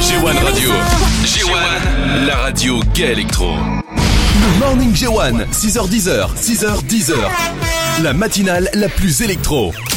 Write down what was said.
G1 Radio. G1, la radio gay électro. Le Morning G1, 6h10, 6h10. La matinale la plus électro.